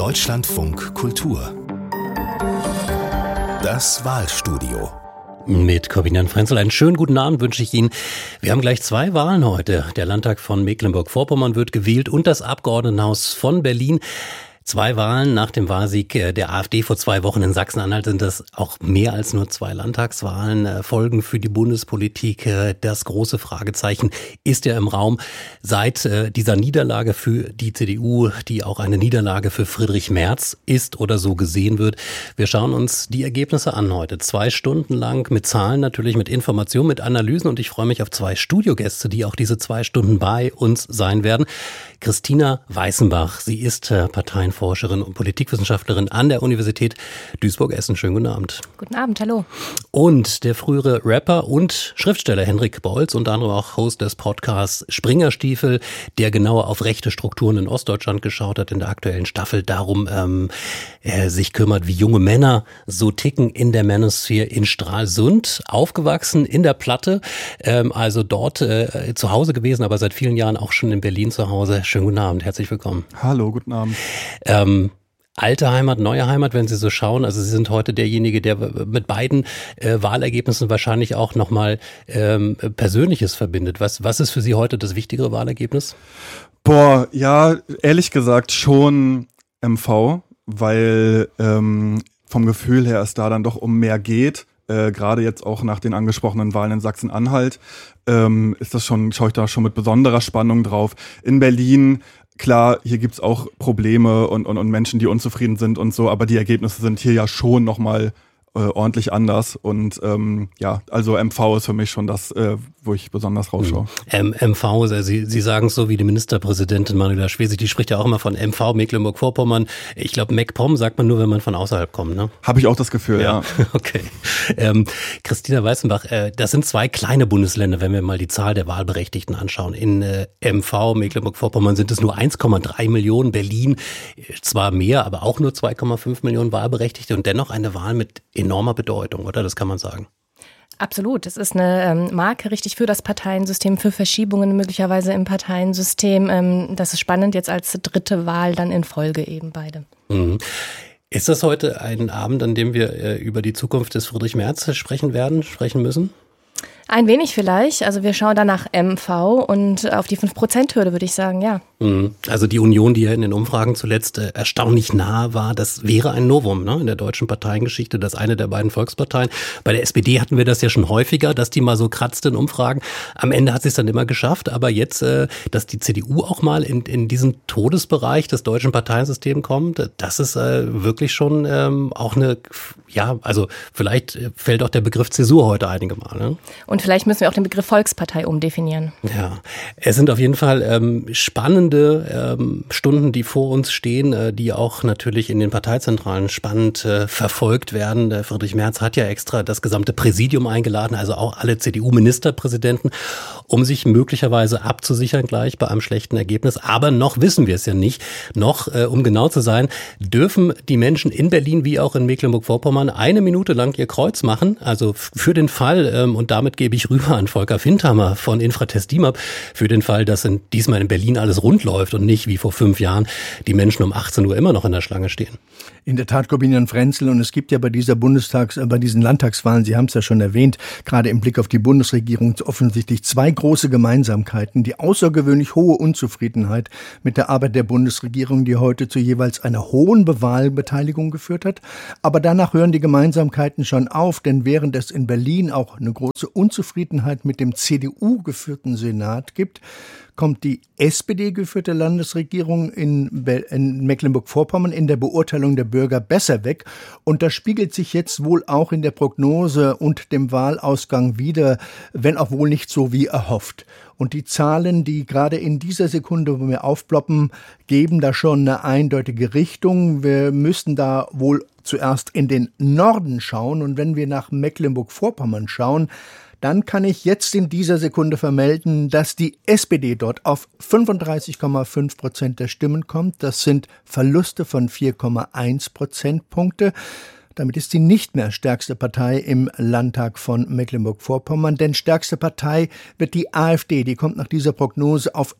Deutschlandfunk Kultur. Das Wahlstudio. Mit Corbinian Frenzel einen schönen guten Abend wünsche ich Ihnen. Wir haben gleich 2 Wahlen heute. Der Landtag von Mecklenburg-Vorpommern wird gewählt und das Abgeordnetenhaus von Berlin. 2 Wahlen nach dem Wahlsieg der AfD vor 2 Wochen in Sachsen-Anhalt sind das auch mehr als nur 2 Landtagswahlen. Folgen für die Bundespolitik. Das große Fragezeichen ist ja im Raum seit dieser Niederlage für die CDU, die auch eine Niederlage für Friedrich Merz ist oder so gesehen wird. Wir schauen uns die Ergebnisse an heute. 2 Stunden lang mit Zahlen natürlich, mit Informationen, mit Analysen und ich freue mich auf 2 Studiogäste, die auch diese 2 Stunden bei uns sein werden. Christina Weißenbach, sie ist Parteienforscherin und Politikwissenschaftlerin an der Universität Duisburg-Essen. Schönen guten Abend. Guten Abend, hallo. Und der frühere Rapper und Schriftsteller Henrik Bolz, unter anderem auch Host des Podcasts Springerstiefel, der genauer auf rechte Strukturen in Ostdeutschland geschaut hat in der aktuellen Staffel, darum sich kümmert, wie junge Männer so ticken in der Manosphere in Stralsund, aufgewachsen in der Platte, also dort zu Hause gewesen, aber seit vielen Jahren auch schon in Berlin zu Hause. Schönen guten Abend, herzlich willkommen. Hallo, guten Abend. Alte Heimat, neue Heimat, wenn Sie so schauen. Also Sie sind heute derjenige, der mit beiden Wahlergebnissen wahrscheinlich auch nochmal Persönliches verbindet. Was ist für Sie heute das wichtigere Wahlergebnis? Boah, ja, ehrlich gesagt schon MV, weil vom Gefühl her es da dann doch um mehr geht. Gerade jetzt auch nach den angesprochenen Wahlen in Sachsen-Anhalt schaue ich da schon mit besonderer Spannung drauf. In Berlin, klar, hier gibt's auch Probleme und Menschen, die unzufrieden sind und so, aber die Ergebnisse sind hier ja schon nochmal ordentlich anders und also MV ist für mich schon das, wo ich besonders rausschaue. MV, also Sie sagen es so wie die Ministerpräsidentin Manuela Schwesig, die spricht ja auch immer von MV, Mecklenburg-Vorpommern. Ich glaube, MacPom sagt man nur, wenn man von außerhalb kommt, ne? Habe ich auch das Gefühl, ja. Okay. Christina Weißenbach, das sind 2 kleine Bundesländer, wenn wir mal die Zahl der Wahlberechtigten anschauen. In MV, Mecklenburg-Vorpommern, sind es nur 1,3 Millionen, Berlin zwar mehr, aber auch nur 2,5 Millionen Wahlberechtigte und dennoch eine Wahl mit enormer Bedeutung, oder? Das kann man sagen. Absolut. Es ist eine Marke richtig für das Parteiensystem, für Verschiebungen möglicherweise im Parteiensystem. Das ist spannend jetzt als 3. Wahl dann in Folge eben beide. Mhm. Ist das heute ein Abend, an dem wir über die Zukunft des Friedrich Merz sprechen müssen? Ein wenig vielleicht. Also wir schauen da nach MV und auf die 5%-Hürde, würde ich sagen, ja. Also die Union, die ja in den Umfragen zuletzt erstaunlich nahe war, das wäre ein Novum, ne, in der deutschen Parteiengeschichte, das eine der beiden Volksparteien. Bei der SPD hatten wir das ja schon häufiger, dass die mal so kratzt in Umfragen. Am Ende hat sie es dann immer geschafft, aber jetzt, dass die CDU auch mal in diesen Todesbereich des deutschen Parteiensystems kommt, das ist wirklich schon auch eine, ja, also vielleicht fällt auch der Begriff Zäsur heute einige Mal, ne? Und vielleicht müssen wir auch den Begriff Volkspartei umdefinieren. Ja, es sind auf jeden Fall spannende Stunden, die vor uns stehen, die auch natürlich in den Parteizentralen spannend verfolgt werden. Friedrich Merz hat ja extra das gesamte Präsidium eingeladen, also auch alle CDU-Ministerpräsidenten, um sich möglicherweise abzusichern gleich bei einem schlechten Ergebnis. Aber noch wissen wir es ja nicht. Noch, um genau zu sein, dürfen die Menschen in Berlin wie auch in Mecklenburg-Vorpommern 1 Minute lang ihr Kreuz machen. Also für den Fall, und damit gebe ich rüber an Volker Findhammer von Infratest DIMAP, für den Fall, dass diesmal in Berlin alles rund läuft und nicht wie vor 5 Jahren die Menschen um 18 Uhr immer noch in der Schlange stehen. In der Tat, Corbinian Frenzel, und es gibt ja bei diesen Landtagswahlen, Sie haben es ja schon erwähnt, gerade im Blick auf die Bundesregierung offensichtlich 2 große Gemeinsamkeiten. Die außergewöhnlich hohe Unzufriedenheit mit der Arbeit der Bundesregierung, die heute zu jeweils einer hohen Wahlbeteiligung geführt hat. Aber danach hören die Gemeinsamkeiten schon auf, denn während es in Berlin auch eine große Unzufriedenheit mit dem CDU-geführten Senat gibt, kommt die SPD-geführte Landesregierung in Mecklenburg-Vorpommern in der Beurteilung der Bürger besser weg. Und das spiegelt sich jetzt wohl auch in der Prognose und dem Wahlausgang wider, wenn auch wohl nicht so wie erhofft. Und die Zahlen, die gerade in dieser Sekunde, wo wir aufploppen, geben da schon eine eindeutige Richtung. Wir müssen da wohl zuerst in den Norden schauen. Und wenn wir nach Mecklenburg-Vorpommern schauen, dann kann ich jetzt in dieser Sekunde vermelden, dass die SPD dort auf 35,5% der Stimmen kommt. Das sind Verluste von 4,1 Prozentpunkte. Damit ist sie nicht mehr stärkste Partei im Landtag von Mecklenburg-Vorpommern, denn stärkste Partei wird die AfD. Die kommt nach dieser Prognose auf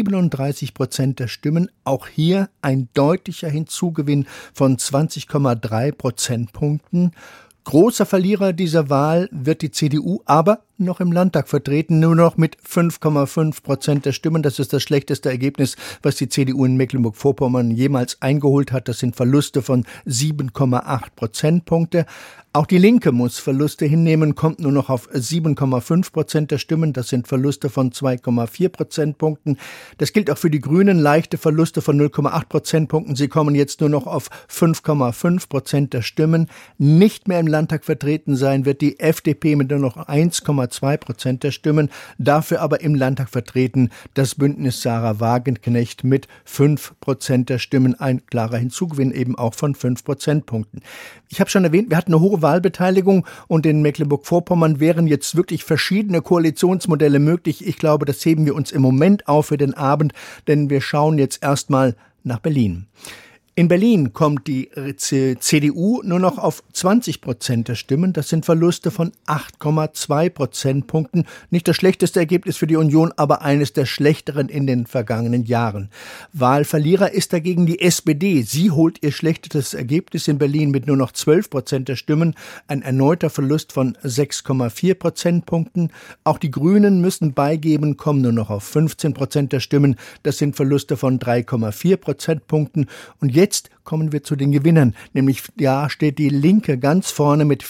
37% der Stimmen. Auch hier ein deutlicher Hinzugewinn von 20,3 Prozentpunkten. Großer Verlierer dieser Wahl wird die CDU, aber noch im Landtag vertreten, nur noch mit 5,5% der Stimmen. Das ist das schlechteste Ergebnis, was die CDU in Mecklenburg-Vorpommern jemals eingeholt hat. Das sind Verluste von 7,8 Prozentpunkte. Auch die Linke muss Verluste hinnehmen, kommt nur noch auf 7,5% der Stimmen. Das sind Verluste von 2,4 Prozentpunkten. Das gilt auch für die Grünen, leichte Verluste von 0,8 Prozentpunkten. Sie kommen jetzt nur noch auf 5,5% der Stimmen. Nicht mehr im Landtag vertreten sein wird die FDP mit nur noch 1,2% der Stimmen. Dafür aber im Landtag vertreten das Bündnis Sarah Wagenknecht mit 5% der Stimmen. Ein klarer Hinzugewinn eben auch von 5 Prozentpunkten. Ich habe schon erwähnt, wir hatten eine hohe Wahlbeteiligung und in Mecklenburg-Vorpommern wären jetzt wirklich verschiedene Koalitionsmodelle möglich. Ich glaube, das heben wir uns im Moment auf für den Abend, denn wir schauen jetzt erstmal nach Berlin. In Berlin kommt die CDU nur noch auf 20% der Stimmen. Das sind Verluste von 8,2 Prozentpunkten. Nicht das schlechteste Ergebnis für die Union, aber eines der schlechteren in den vergangenen Jahren. Wahlverlierer ist dagegen die SPD. Sie holt ihr schlechtestes Ergebnis in Berlin mit nur noch 12% der Stimmen. Ein erneuter Verlust von 6,4 Prozentpunkten. Auch die Grünen müssen beigeben, kommen nur noch auf 15% der Stimmen. Das sind Verluste von 3,4 Prozentpunkten. Und jetzt kommen wir zu den Gewinnern, nämlich steht die Linke ganz vorne mit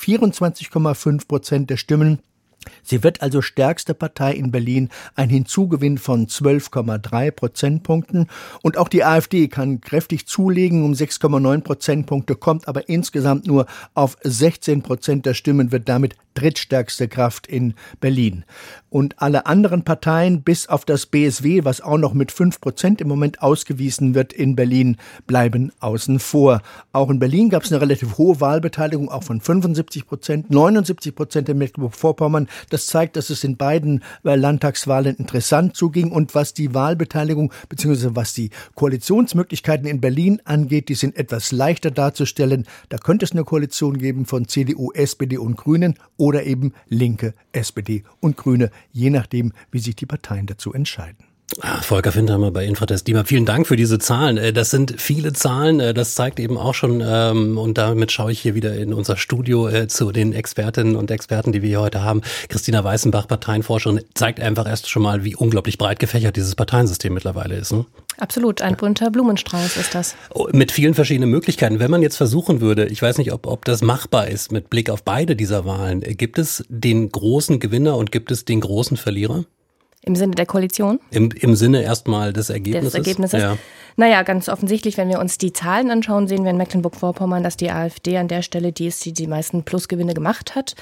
24,5% der Stimmen. Sie wird also stärkste Partei in Berlin, ein Hinzugewinn von 12,3 Prozentpunkten. Und auch die AfD kann kräftig zulegen um 6,9 Prozentpunkte, kommt aber insgesamt nur auf 16% der Stimmen, wird damit drittstärkste Kraft in Berlin. Und alle anderen Parteien, bis auf das BSW, was auch noch mit 5% im Moment ausgewiesen wird in Berlin, bleiben außen vor. Auch in Berlin gab es eine relativ hohe Wahlbeteiligung, auch von 75%, 79% in Mecklenburg-Vorpommern. Das zeigt, dass es in beiden Landtagswahlen interessant zuging. Und was die Wahlbeteiligung bzw. was die Koalitionsmöglichkeiten in Berlin angeht, die sind etwas leichter darzustellen. Da könnte es eine Koalition geben von CDU, SPD und Grünen oder eben Linke, SPD und Grüne, je nachdem, wie sich die Parteien dazu entscheiden. Volker Fintermer bei Infratest DIMAP, vielen Dank für diese Zahlen. Das sind viele Zahlen, das zeigt eben auch schon, und damit schaue ich hier wieder in unser Studio zu den Expertinnen und Experten, die wir hier heute haben. Christina Weißenbach, Parteienforscherin, zeigt einfach erst schon mal, wie unglaublich breit gefächert dieses Parteiensystem mittlerweile ist. Ne? Absolut, ein bunter Blumenstrauß ist das. Mit vielen verschiedenen Möglichkeiten. Wenn man jetzt versuchen würde, ich weiß nicht, ob das machbar ist mit Blick auf beide dieser Wahlen, gibt es den großen Gewinner und gibt es den großen Verlierer? Im Sinne der Koalition? Im Sinne erstmal des Ergebnisses? Ja. Naja, ganz offensichtlich, wenn wir uns die Zahlen anschauen, sehen wir in Mecklenburg-Vorpommern, dass die AfD an der Stelle die ist, die meisten Plusgewinne gemacht hat.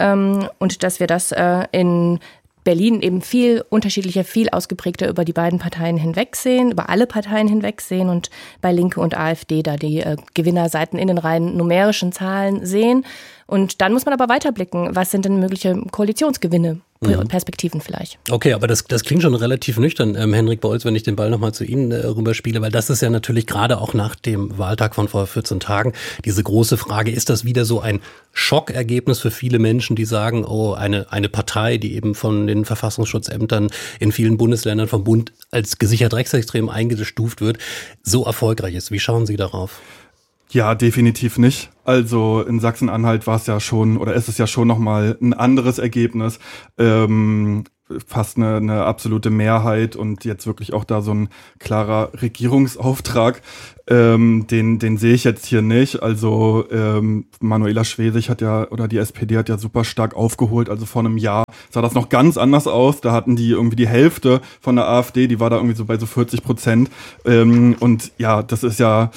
Und dass wir das in Berlin eben viel unterschiedlicher, viel ausgeprägter über die beiden Parteien hinwegsehen, über alle Parteien hinwegsehen und bei Linke und AfD da die Gewinnerseiten in den rein numerischen Zahlen sehen. Und dann muss man aber weiterblicken. Was sind denn mögliche Koalitionsgewinne? Perspektiven vielleicht. Okay, aber das klingt schon relativ nüchtern, Henrik Bolz, wenn ich den Ball nochmal zu Ihnen rüberspiele, weil das ist ja natürlich gerade auch nach dem Wahltag von vor 14 Tagen diese große Frage, ist das wieder so ein Schockergebnis für viele Menschen, die sagen, oh, eine Partei, die eben von den Verfassungsschutzämtern in vielen Bundesländern vom Bund als gesichert rechtsextrem eingestuft wird, so erfolgreich ist. Wie schauen Sie darauf? Ja, definitiv nicht. Also in Sachsen-Anhalt war es ja schon, oder ist es ja schon nochmal ein anderes Ergebnis. Fast eine absolute Mehrheit und jetzt wirklich auch da so ein klarer Regierungsauftrag. Den sehe ich jetzt hier nicht. Also Manuela Schwesig hat ja, oder die SPD hat ja super stark aufgeholt. Also vor einem Jahr sah das noch ganz anders aus. Da hatten die irgendwie die Hälfte von der AfD, die war da irgendwie so bei so 40%. Und ja, das ist ja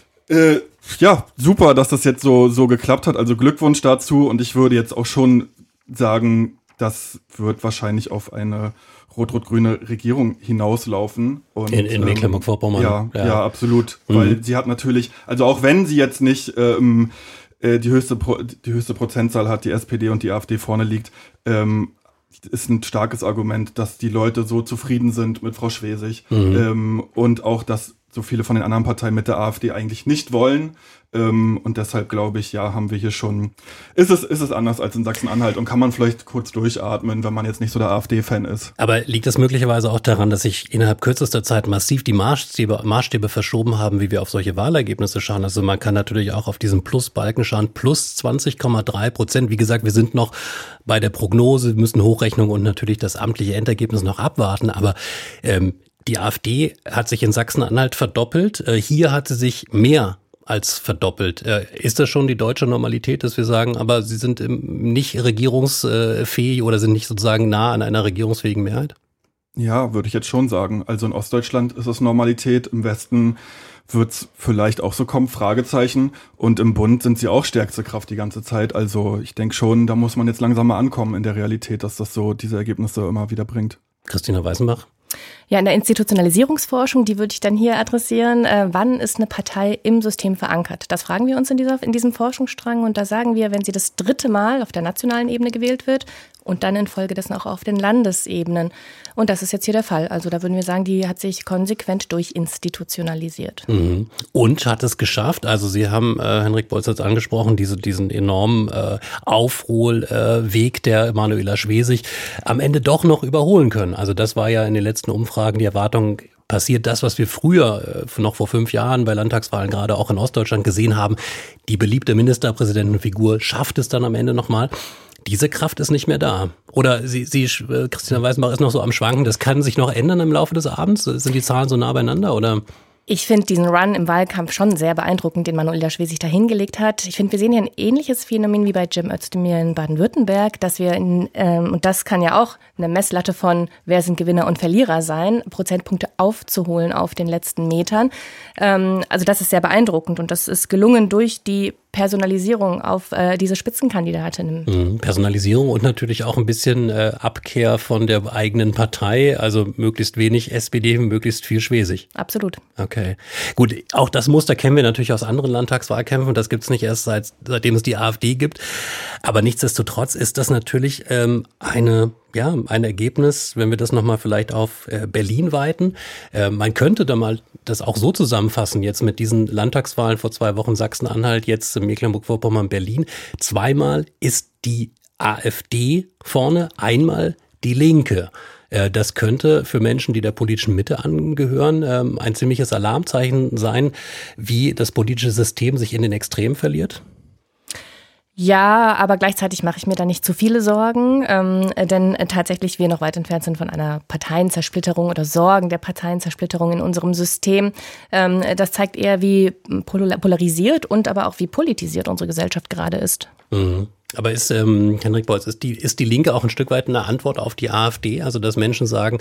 super, dass das jetzt so geklappt hat. Also Glückwunsch dazu. Und ich würde jetzt auch schon sagen, das wird wahrscheinlich auf eine rot-rot-grüne Regierung hinauslaufen. Und, in Mecklenburg-Vorpommern. Ja, absolut. Weil sie hat natürlich, also auch wenn sie jetzt nicht die höchste Prozentzahl hat, die SPD und die AfD vorne liegt, ist ein starkes Argument, dass die Leute so zufrieden sind mit Frau Schwesig und auch, dass so viele von den anderen Parteien mit der AfD eigentlich nicht wollen. Und deshalb glaube ich, ja, haben wir hier schon, ist es anders als in Sachsen-Anhalt und kann man vielleicht kurz durchatmen, wenn man jetzt nicht so der AfD-Fan ist. Aber liegt das möglicherweise auch daran, dass sich innerhalb kürzester Zeit massiv die Maßstäbe verschoben haben, wie wir auf solche Wahlergebnisse schauen? Also man kann natürlich auch auf diesen Plusbalken schauen, plus 20,3%. Wie gesagt, wir sind noch bei der Prognose, müssen Hochrechnung und natürlich das amtliche Endergebnis noch abwarten, aber die AfD hat sich in Sachsen-Anhalt verdoppelt. Hier hat sie sich mehr als verdoppelt. Ist das schon die deutsche Normalität, dass wir sagen, aber sie sind nicht regierungsfähig oder sind nicht sozusagen nah an einer regierungsfähigen Mehrheit? Ja, würde ich jetzt schon sagen. Also in Ostdeutschland ist es Normalität, im Westen wird's vielleicht auch so kommen, Fragezeichen. Und im Bund sind sie auch stärkste Kraft die ganze Zeit. Also ich denke schon, da muss man jetzt langsam mal ankommen in der Realität, dass das so diese Ergebnisse immer wieder bringt. Christina Weißenbach? Ja, in der Institutionalisierungsforschung, die würde ich dann hier adressieren, wann ist eine Partei im System verankert? Das fragen wir uns in diesem Forschungsstrang und da sagen wir, wenn sie das 3. Mal auf der nationalen Ebene gewählt wird und dann infolgedessen auch auf den Landesebenen. Und das ist jetzt hier der Fall. Also da würden wir sagen, die hat sich konsequent durchinstitutionalisiert. Mhm. Und hat es geschafft, also Sie haben, Henrik Bolz hat es angesprochen, diesen enormen Aufholweg der Manuela Schwesig am Ende doch noch überholen können. Also das war ja in den letzten Umfragen die Erwartung, passiert das, was wir früher, noch vor 5 Jahren bei Landtagswahlen gerade auch in Ostdeutschland gesehen haben. Die beliebte Ministerpräsidentenfigur schafft es dann am Ende nochmal. Diese Kraft ist nicht mehr da. Oder Christina Weißenbach ist noch so am Schwanken, das kann sich noch ändern im Laufe des Abends? Sind die Zahlen so nah beieinander, oder? Ich finde diesen Run im Wahlkampf schon sehr beeindruckend, den Manuela Schwesig da hingelegt hat. Ich finde, wir sehen hier ein ähnliches Phänomen wie bei Cem Özdemir in Baden-Württemberg, dass wir und das kann ja auch eine Messlatte von wer sind Gewinner und Verlierer sein, Prozentpunkte aufzuholen auf den letzten Metern. Also das ist sehr beeindruckend und das ist gelungen durch die Personalisierung auf diese Spitzenkandidatin. Personalisierung und natürlich auch ein bisschen Abkehr von der eigenen Partei, also möglichst wenig SPD, möglichst viel Schwesig. Absolut. Okay, gut, auch das Muster kennen wir natürlich aus anderen Landtagswahlkämpfen, das gibt es nicht erst seitdem es die AfD gibt, aber nichtsdestotrotz ist das natürlich ein Ergebnis, wenn wir das nochmal vielleicht auf Berlin weiten. Man könnte da mal das auch so zusammenfassen, jetzt mit diesen Landtagswahlen vor 2 Wochen Sachsen-Anhalt, jetzt Mecklenburg-Vorpommern, Berlin. 2-mal ist die AfD vorne, 1-mal die Linke. Das könnte für Menschen, die der politischen Mitte angehören, ein ziemliches Alarmzeichen sein, wie das politische System sich in den Extremen verliert. Ja, aber gleichzeitig mache ich mir da nicht zu viele Sorgen, denn tatsächlich wir noch weit entfernt sind von einer Parteienzersplitterung oder Sorgen der Parteienzersplitterung in unserem System. Das zeigt eher, wie polarisiert und aber auch wie politisiert unsere Gesellschaft gerade ist. Mhm. Aber ist, Henrik Bolz, ist die Linke auch ein Stück weit eine Antwort auf die AfD? Also dass Menschen sagen,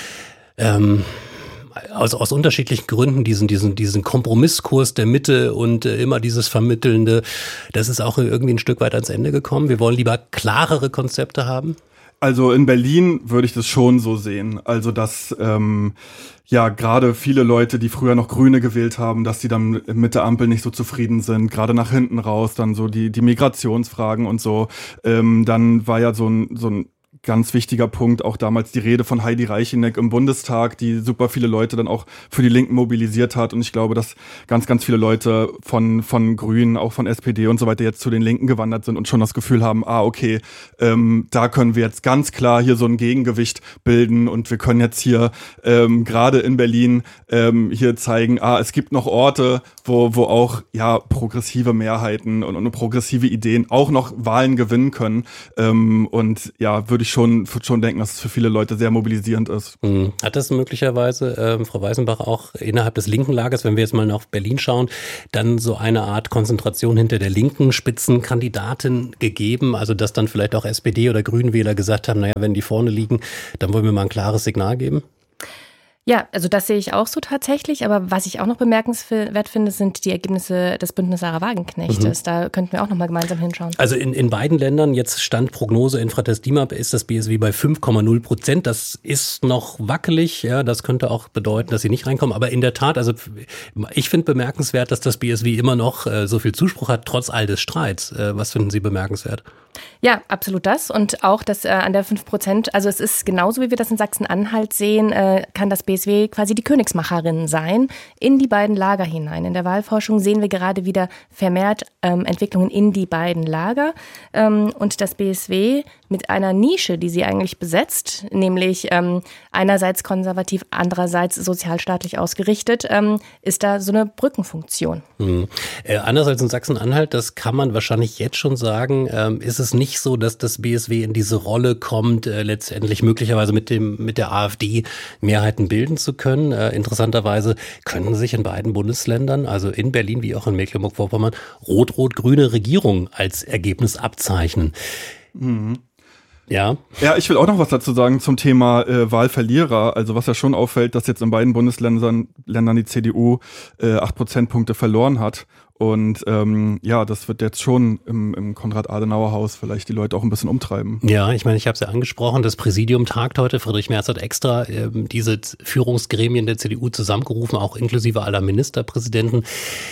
aus unterschiedlichen Gründen diesen Kompromisskurs der Mitte und immer dieses Vermittelnde, das ist auch irgendwie ein Stück weit ans Ende gekommen. Wir wollen lieber klarere Konzepte haben. Also in Berlin würde ich das schon so sehen. Also dass gerade viele Leute, die früher noch Grüne gewählt haben, dass die dann mit der Ampel nicht so zufrieden sind, gerade nach hinten raus, dann so die Migrationsfragen und so. Dann war ja so ein ganz wichtiger Punkt, auch damals die Rede von Heidi Reicheneck im Bundestag, die super viele Leute dann auch für die Linken mobilisiert hat. Und ich glaube, dass ganz, ganz viele Leute von Grünen, auch von SPD und so weiter jetzt zu den Linken gewandert sind und schon das Gefühl haben, okay, da können wir jetzt ganz klar hier so ein Gegengewicht bilden und wir können jetzt hier gerade in Berlin hier zeigen, es gibt noch Orte, wo auch progressive Mehrheiten und progressive Ideen auch noch Wahlen gewinnen können. Und würde ich schon denken, dass es für viele Leute sehr mobilisierend ist. Hat das möglicherweise, Frau Weißenbach, auch innerhalb des linken Lagers, wenn wir jetzt mal nach Berlin schauen, dann so eine Art Konzentration hinter der linken Spitzenkandidatin gegeben? Also dass dann vielleicht auch SPD oder Grünwähler gesagt haben, wenn die vorne liegen, dann wollen wir mal ein klares Signal geben? Ja, also das sehe ich auch so tatsächlich. Aber was ich auch noch bemerkenswert finde, sind die Ergebnisse des Bündnis Sarah Wagenknechtes. Da könnten wir auch noch mal gemeinsam hinschauen. Also in beiden Ländern, jetzt stand Prognose Infratest DIMAP, ist das BSW bei 5,0%. Das ist noch wackelig. Ja, das könnte auch bedeuten, dass sie nicht reinkommen. Aber in der Tat, also ich finde bemerkenswert, dass das BSW immer noch so viel Zuspruch hat, trotz all des Streits. Was finden Sie bemerkenswert? Ja, absolut das. Und auch, dass an der 5%, also es ist genauso, wie wir das in Sachsen-Anhalt sehen, kann das BSW BSW quasi die Königsmacherin sein in die beiden Lager hinein. In der Wahlforschung sehen wir gerade wieder vermehrt Entwicklungen in die beiden Lager. Und das BSW mit einer Nische, die sie eigentlich besetzt, nämlich einerseits konservativ, andererseits sozialstaatlich ausgerichtet, ist da so eine Brückenfunktion. Andererseits in Sachsen-Anhalt, das kann man wahrscheinlich jetzt schon sagen, ist es nicht so, dass das BSW in diese Rolle kommt, letztendlich möglicherweise mit der AfD Mehrheiten bilden zu können. Interessanterweise können sich in beiden Bundesländern, also in Berlin wie auch in Mecklenburg-Vorpommern, rot-rot-grüne Regierungen als Ergebnis abzeichnen. Mhm. Ja. Ja, ich will auch noch was dazu sagen zum Thema Wahlverlierer. Also was ja schon auffällt, dass jetzt in beiden Bundesländern die CDU 8 Prozentpunkte verloren hat. Und das wird jetzt schon im Konrad-Adenauer-Haus vielleicht die Leute auch ein bisschen umtreiben. Ja, ich meine, ich habe es ja angesprochen, das Präsidium tagt heute. Friedrich Merz hat extra diese Führungsgremien der CDU zusammengerufen, auch inklusive aller Ministerpräsidenten.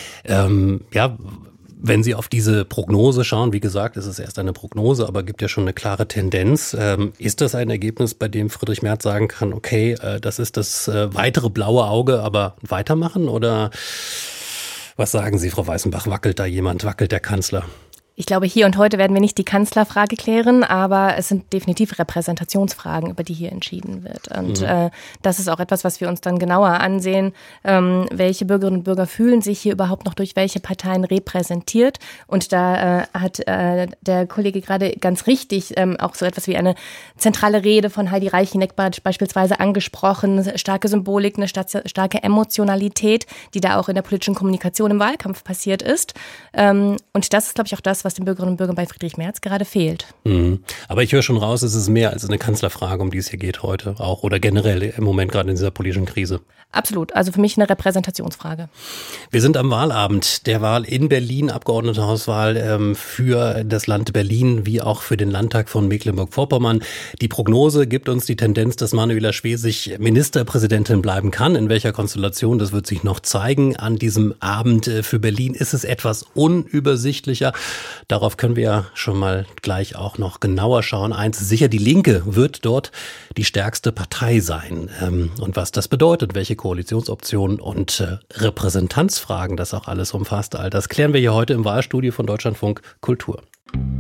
Wenn Sie auf diese Prognose schauen, wie gesagt, es ist erst eine Prognose, aber gibt ja schon eine klare Tendenz. Ist das ein Ergebnis, bei dem Friedrich Merz sagen kann, okay, das ist das weitere blaue Auge, aber weitermachen? Oder was sagen Sie, Frau Weißenbach? Wackelt da jemand? Wackelt der Kanzler? Ich glaube, hier und heute werden wir nicht die Kanzlerfrage klären, aber es sind definitiv Repräsentationsfragen, über die hier entschieden wird. Und das ist auch etwas, was wir uns dann genauer ansehen. Welche Bürgerinnen und Bürger fühlen sich hier überhaupt noch durch welche Parteien repräsentiert? Und da hat der Kollege gerade ganz richtig auch so etwas wie eine zentrale Rede von Heidi Reicheneck beispielsweise angesprochen. Starke Symbolik, eine starke Emotionalität, die da auch in der politischen Kommunikation im Wahlkampf passiert ist. Und das ist, glaube ich, auch das, was den Bürgerinnen und Bürgern bei Friedrich Merz gerade fehlt. Aber ich höre schon raus, es ist mehr als eine Kanzlerfrage, um die es hier geht heute auch oder generell im Moment gerade in dieser politischen Krise. Absolut, also für mich eine Repräsentationsfrage. Wir sind am Wahlabend der Wahl in Berlin, Abgeordnetenhauswahl für das Land Berlin wie auch für den Landtag von Mecklenburg-Vorpommern. Die Prognose gibt uns die Tendenz, dass Manuela Schwesig Ministerpräsidentin bleiben kann. In welcher Konstellation, das wird sich noch zeigen. An diesem Abend für Berlin ist es etwas unübersichtlicher. Darauf können wir ja schon mal gleich auch noch genauer schauen. Eins ist sicher, die Linke wird dort die stärkste Partei sein. Und was das bedeutet, welche Koalitionsoptionen und Repräsentanzfragen das auch alles umfasst, all das klären wir hier heute im Wahlstudio von Deutschlandfunk Kultur.